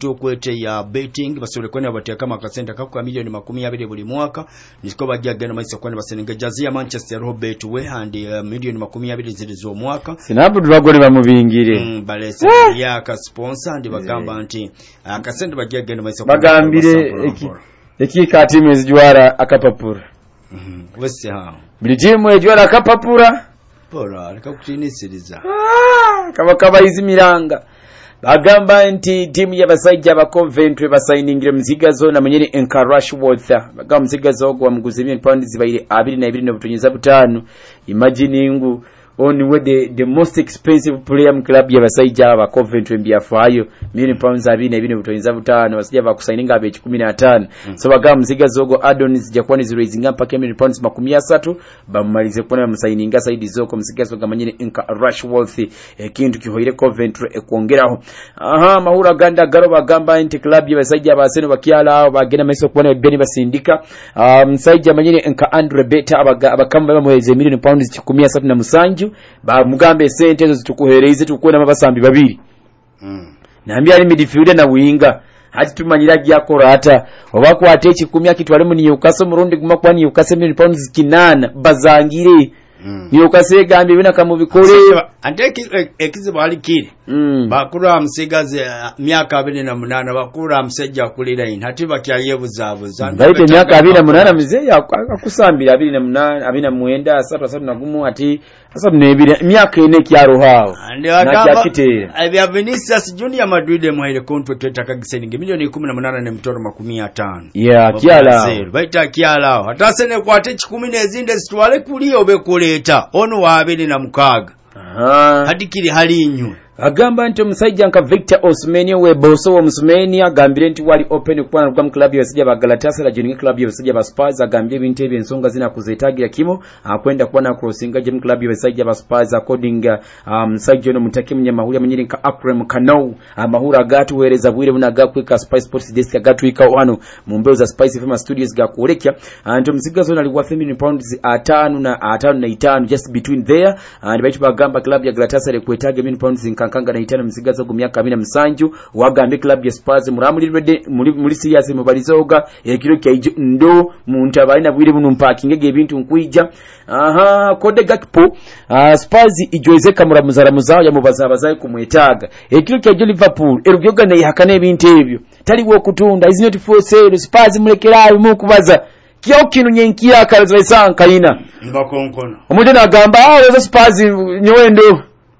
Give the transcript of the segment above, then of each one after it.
tukwete ya betting basobole kwenda batekama akasente kakwa milioni 20 buli mwaka nisiko bajja gana maiso kwenda basenenge jazia Manchester Robert we and milioni 20 zilizo mwaka sinabu dwagole bamubingire balese ya ka sponsor ndi bagamba nti akasente bajja gana maiso bagambire ekika timu ezijwara akapapura wese ha bili timu ejwara akapapura pora alikakuchinisiriza kabakaba izimiranga bagamba nti timu y'abasajja ba Coventry basayiningire muzigazo na manyeri Rushworth bagamba muzigazo ogwa muguzi £2 zibaire 22.5 imagining on where the most expensive player mu club y'abasajja ba Coventry mbiafayo £22.5 basajja bakusayininga abe 15 so bagamba muzigazo ogwo Adonis jakwani ziraising up ake £30 bamalize kubona musayininga side zoko muzigazo gamanyene Rushworth ekintu kihoire Coventry ekongeraho mahura ganda garo bagamba nti club y'abasajja baseno bakyala bagenda meso kubona beni basindika musajja manyene Andre Beta abakamba bamweze £17.3 ba mugambe sente ezo zitukuhereze tukwena mabasambi babiri nambia ali midfielder na winga hati tumanyira gyakora hata obakwate ekikumi akitwale mu Newcastle murundi guma kwa Newcastle £8 bazangire Newcastle gambe bina kamubikole ante ekizibu alikire bakura musigaze myaka 28 bakura musajja kulira ine hati bakyayebuzaabo baite myaka 28 mzee akusambira 29 3 ati asa nebire myaka ine kyaro hao abya Vinicius Junior Madrid mwele contract etakagiseninge milioni 18.50 yeah kyala baita kyala hata sene kwate 10 nezinde zitwale kuliyo obekoleta ono wa 26 hadikiri halinywe agamba nti omusajja nka Victor Osimhen we boso wa Osimhen agambire nti wali open kwana kwa club y'abasajja ba Galatasaray joining club y'abasajja ba Spurs agambye bintu ebyensonga zina kuzetagira kimo akwenda kwana crossinga gym club y'abasajja ba Spurs according musajja no mutaki munyamahuri amanyiri nka Akrem Kanou amahura agatuwereza bwire bunaga kwika Spice Sports Desk agatuika wano mu mbeo za Spice FM Studios ga kuolekya anti omusigazo nali wa £5 na 5 just between there and baitu bagamba club ya Galatasaray kwetaga £5 kankanga na itana msigazo ku myaka 27 wagambe club ya Spurs muramulirwede muri serious mubalizoga ekiro kyaije ndo muntu abalina bwire buno parking ebintu nkwija kode Gakpo Spurs ijweze kamura muzaramuzaho ya mubazabazaye kumwetaga ekiro kyaije Liverpool erugyoga ne yakane ebintu ebyo tali wo kutunda is not for sale Spurs mulekerayo mu kubaza kyo kinu nyenkira kalizwa kaina mbakonkono omuje nagamba awo Spurs nyowendo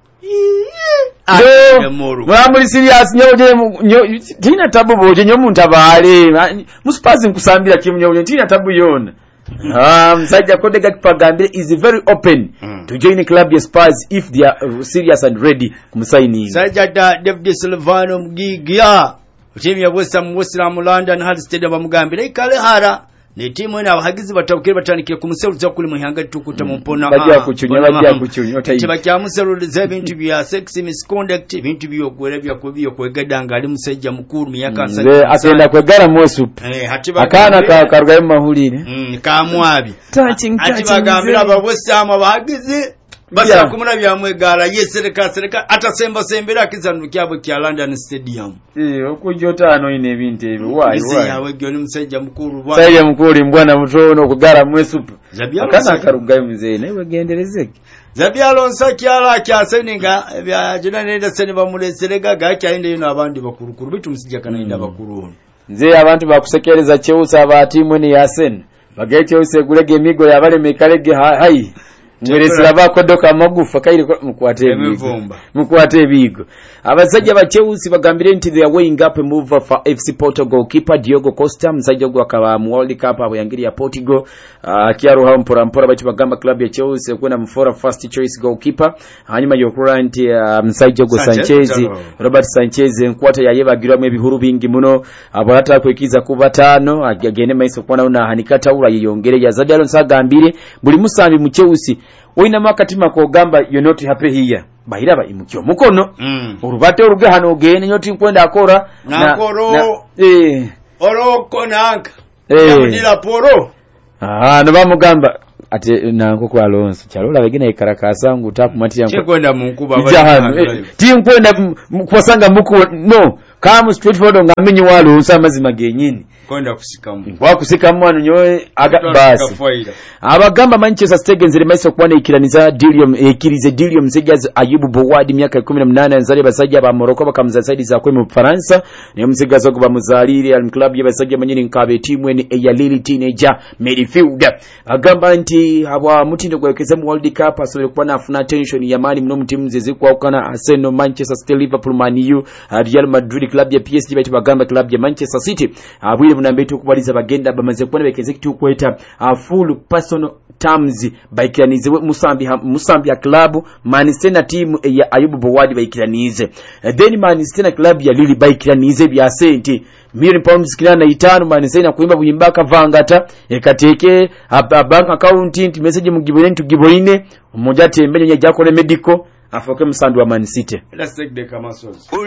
Mwamuri serious nyoje tina tabu boje nyomuntu abale muspazi nkusambira kimnyoje tina tabu yona msajja kode Gakpagambire is very open to join club ya Spurs if they are serious and ready kumsaini sajja David Silvano mgigia timu ya West Ham London Hard Stadium bamugambire ikale hara ne timu ena abahagizi batabukire batandikire kumuseruza kuli mu hanga tukuta mu mpona bajja kuchunya tibakya museruza ebintu bya sex misconduct ebintu byogwera byakubiyo kwegedanga ali musajja mukuru myaka nsajja atenda kwegara mosup akana karugaye mahulire kamwabi ati bagambira abawesam abahagizi basa kumuna byamwegara yesereka atasemba sembera akizanu kyabo kya London Stadium okujota ano ine ebintu ebyo why yawe gyo ni musajja mukuru bwana musajja mukuru mbwana mutono okugara mwesupu akana karugaye mzee nawe genderezeke Zabyalo nsakyala kyaseninga bya jina nenda sene bamuleserega gakyainde yino abandi bakurukuru bitu musijja kanainda bakuru nze abantu bakusekereza Chelsea abatimu ni Yasen bagaye Chelsea gulege emigo yabale mekalege hai mweresera bakodoka amagufa kairi mukwate ebigo abasajja ba Chelsea bagambire nti they are weighing up a move for FC Porto goalkeeper Diogo Costa msajja gwa kaba mu World Cup abo yangiri ya Portugal kiaruha mpora bati bagamba club ya Chelsea kwena mfora first choice goalkeeper hanyuma yokura nti msajja gwa Sanchez Robert Sanchez nkwata yayebagirwa mu bihuru bingi muno abarata kwekiza kuba 5 agene maiso kwana una hanikata ura yiyongere ya Zabialo nsagambire buli musambi mu Chelsea oina makatima ko gamba you're not happy here bahiraba imukyo mukono urubate uruge hano ogene nyoti nkwenda akora na oroko nanka ndira poro no bamugamba ate nanko kwa Alonso chalola begina ikarakasa ngu tapu matia nkwenda munkuba ti nkwenda kwasanga muku no kamu straightforward ngamenyi walo usa mazima genyini kwenda kusikamu kwa kusika mwana nyoe basi abagamba Manchester State nzire maiso kwana ikiraniza deal msejazi Ayubu Bowadi miaka 18 nzari basajja ba Morocco bakamuza side za kwemu Faransa ne msegazo kuba muzaliri al club yabasajja manyini nkabe timu ene ya Lille teenager midfielder agamba nti abwa mutindo gwekeza mu World Cup asole kuba na afuna tension ya mani mno mtimu zezi kwa ukana Arsenal, Manchester City, Liverpool, Man U, Real Madrid, club ya PSG baitu bagamba club ya Manchester City abwire munambetu kubaliza bagenda bamaze kubona bekeze kitu kweta full personal terms baikiranize Musambia club Man City na team ya Ayubu Bowadi baikiranize then Man City na club ya Lille baikiranize bya senti £1.5 Man City na kuimba buyimbaka vangata ekateke bank account message mugiboine tugiboine mmoja tembenye jakole medical afoke msandu wa Man City. Let's take the Kamasos.